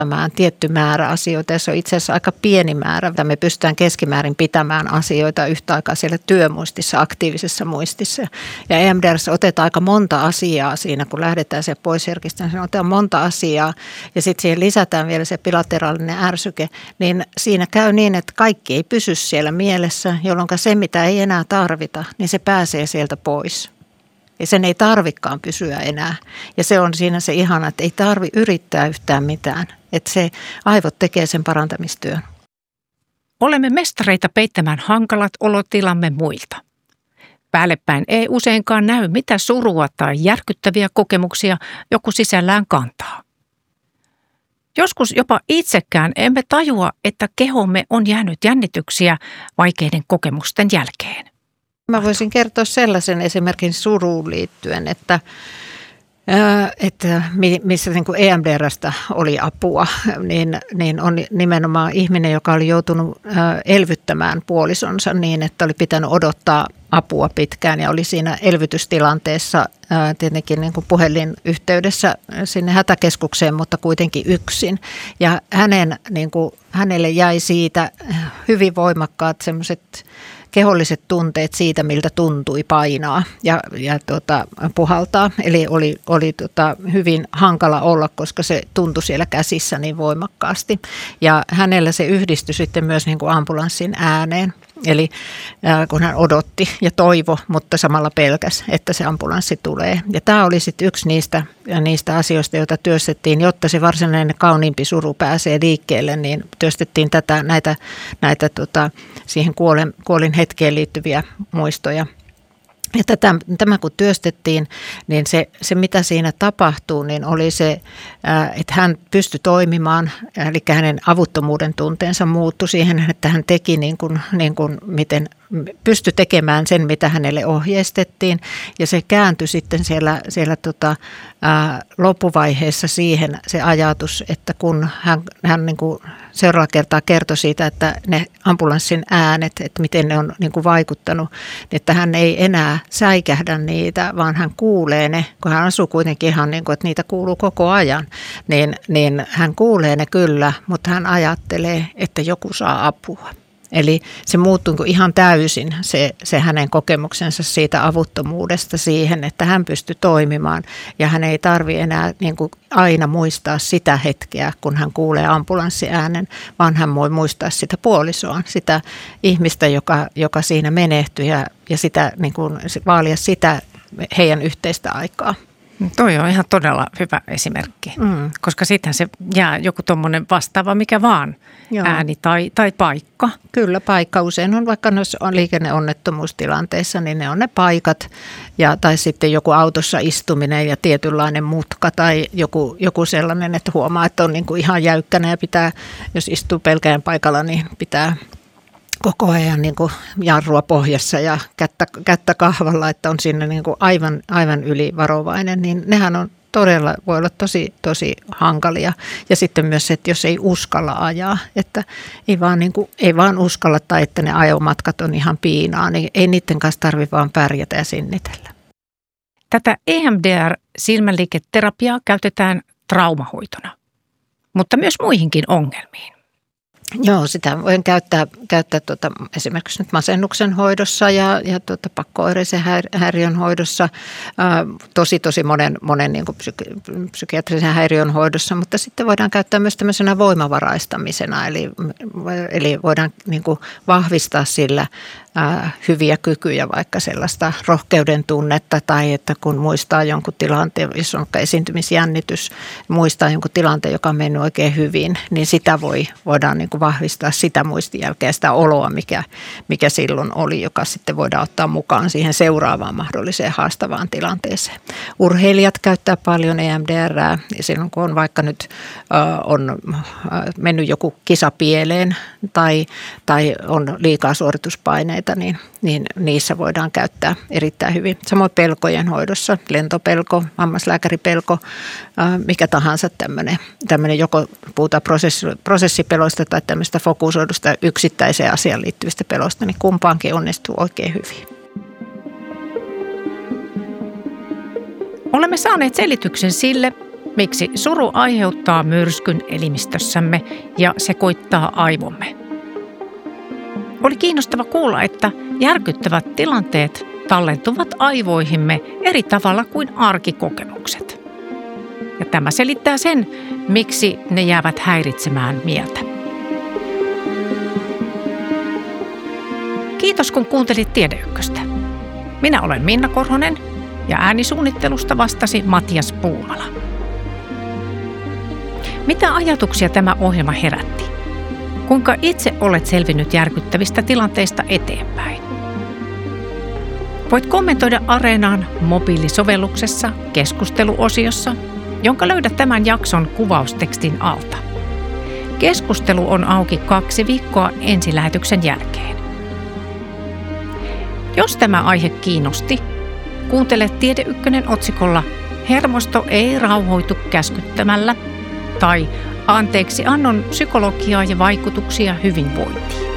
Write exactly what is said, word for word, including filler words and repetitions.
tietty määrä asioita ja se on itse asiassa aika pieni määrä, että me pystytään keskimäärin pitämään asioita yhtä aikaa siellä työmuistissa, aktiivisessa muistissa. Ja E M D R:ssä otetaan aika monta asiaa siinä, kun lähdetään se pois herkistä, niin otetaan monta asiaa ja sitten siihen lisätään vielä se bilateraalinen ärsyke, niin siinä käy niin, että kaikki ei pysy siellä mielessä, jolloin se, mitä ei enää tarvita, niin se pääsee sieltä pois. Ja sen ei tarvikaan pysyä enää. Ja se on siinä se ihana, että ei tarvi yrittää yhtään mitään. Että se aivot tekee sen parantamistyön. Olemme mestareita peittämään hankalat olotilamme muilta. Päällepäin ei useinkaan näy, mitä surua tai järkyttäviä kokemuksia joku sisällään kantaa. Joskus jopa itsekään emme tajua, että kehomme on jäänyt jännityksiä vaikeiden kokemusten jälkeen. Mä voisin kertoa sellaisen esimerkin suruun liittyen, että, että missä niin kuin E M D R:stä oli apua, niin, niin on nimenomaan ihminen, joka oli joutunut elvyttämään puolisonsa niin, että oli pitänyt odottaa apua pitkään ja oli siinä elvytystilanteessa tietenkin niin kuin puhelinyhteydessä sinne hätäkeskukseen, mutta kuitenkin yksin. Ja hänen, niin kuin, hänelle jäi siitä hyvin voimakkaat semmoiset keholliset tunteet siitä, miltä tuntui painaa ja, ja tuota, puhaltaa. Eli oli, oli tota, hyvin hankala olla, koska se tuntui siellä käsissä niin voimakkaasti. Ja hänellä se yhdistyi sitten myös niin kuin ambulanssin ääneen. Eli äh, kun hän odotti ja toivo, mutta samalla pelkäsi, että se ambulanssi tulee. Ja tämä oli sitten yksi niistä, niistä asioista, joita työstettiin, jotta se varsinainen kauniimpi suru pääsee liikkeelle, niin työstettiin tätä, näitä, näitä tota, siihen kuolen, kuolin hetkeen liittyviä muistoja. Ja tätä, tämä kun työstettiin, niin se, se mitä siinä tapahtuu, niin oli se, että hän pystyi toimimaan, eli hänen avuttomuuden tunteensa muuttui siihen, että hän teki niin kuin, niin kuin miten pystyi tekemään sen, mitä hänelle ohjeistettiin. Ja se kääntyi sitten siellä, siellä tota, ää, loppuvaiheessa siihen se ajatus, että kun hän, hän niin kuin seuraava kertaa kertoi siitä, että ne ambulanssin äänet, että miten ne on niin kuin vaikuttanut, että hän ei enää säikähdä niitä, vaan hän kuulee ne, kun hän asuu kuitenkin ihan niin kuin, että niitä kuuluu koko ajan, niin, niin hän kuulee ne kyllä, mutta hän ajattelee, että joku saa apua. Eli se muuttui ihan täysin se, se hänen kokemuksensa siitä avuttomuudesta siihen, että hän pystyi toimimaan ja hän ei tarvitse enää niin kuin aina muistaa sitä hetkeä, kun hän kuulee ambulanssiäänen, vaan hän voi muistaa sitä puolisoaan, sitä ihmistä, joka, joka siinä menehtyi ja, ja sitä, niin kuin, vaalia sitä heidän yhteistä aikaa. Toi on ihan todella hyvä esimerkki, mm. koska sittenhän se jää joku tuommoinen vastaava mikä vaan, Joo. ääni tai, tai paikka. Kyllä, paikka. Usein on vaikka jos on liikenneonnettomuustilanteissa, niin ne on ne paikat ja, tai sitten joku autossa istuminen ja tietynlainen mutka tai joku, joku sellainen, että huomaa, että on niin kuin ihan jäykkänä ja pitää, jos istuu pelkään paikalla, niin pitää koko ajan niin kuin jarrua pohjassa ja kättä, kättä kahvalla, että on siinä niin kuin aivan, aivan ylivarovainen, niin nehän on todella, voi olla tosi, tosi hankalia. Ja sitten myös se, että jos ei uskalla ajaa, että ei vaan, niin kuin, ei vaan uskalla tai että ne ajomatkat on ihan piinaa, niin ei niiden kanssa tarvitse vaan pärjätä ja sinnitellä. Tätä E M D R-silmänliiketerapiaa käytetään traumahoitona, mutta myös muihinkin ongelmiin. Joo, sitä voin käyttää, käyttää tuota, esimerkiksi nyt masennuksen hoidossa ja, ja tuota, pakko-oireisen häiriön hoidossa, ää, tosi tosi monen, monen niin kuin psyki- psykiatrisen häiriön hoidossa, mutta sitten voidaan käyttää myös tämmöisenä voimavaraistamisena, eli, eli voidaan niin kuin vahvistaa sillä ää, hyviä kykyjä, vaikka sellaista rohkeuden tunnetta tai että kun muistaa jonkun tilanteen, jos on esiintymisjännitys, muistaa jonkun tilanteen, joka on mennyt oikein hyvin, niin sitä voi, voidaan niin kuin vahvistaa sitä muistijälkeä, sitä oloa, mikä, mikä silloin oli, joka sitten voidaan ottaa mukaan siihen seuraavaan mahdolliseen haastavaan tilanteeseen. Urheilijat käyttää paljon E M D R:ää ja silloin kun on vaikka nyt äh, on äh, mennyt joku kisa pieleen tai, tai on liikaa suorituspaineita, niin, niin niissä voidaan käyttää erittäin hyvin. Samoin pelkojen hoidossa, lentopelko, hammaslääkäripelko, äh, mikä tahansa tämmöinen, tämmöinen joko puhutaan prosessi, prosessipeloista tai tämmöistä fokusoidusta yksittäiseen asiaan liittyvistä peloista, niin kumpaankin onnistuu oikein hyvin. Olemme saaneet selityksen sille, Miksi suru aiheuttaa myrskyn elimistössämme ja sekoittaa aivomme. Oli kiinnostava kuulla, että järkyttävät tilanteet tallentuvat aivoihimme eri tavalla kuin arkikokemukset. Ja tämä selittää sen, miksi ne jäävät häiritsemään mieltä. Kiitos kun kuuntelit Tiede Ykköstä. Minä olen Minna Korhonen ja äänisuunnittelusta vastasi Matias Puumala. Mitä ajatuksia tämä ohjelma herätti? Kuinka itse olet selvinnyt järkyttävistä tilanteista eteenpäin? Voit kommentoida Areenan mobiilisovelluksessa keskusteluosiossa, jonka löydät tämän jakson kuvaustekstin alta. Keskustelu on auki kaksi viikkoa ensilähetyksen jälkeen. Jos tämä aihe kiinnosti, kuuntele Tiede Ykkönen otsikolla Hermosto ei rauhoitu käskyttämällä tai Anteeksi annon psykologiaa ja vaikutuksia hyvinvointiin.